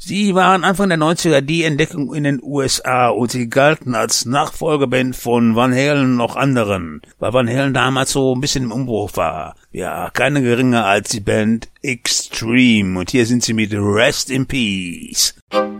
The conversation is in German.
Sie waren Anfang der 90er die Entdeckung in den USA und sie galten als Nachfolgeband von Van Halen und noch anderen, weil Van Halen damals so ein bisschen im Umbruch war. Ja, keine geringer als die Band Extreme und hier sind sie mit Rest in Peace.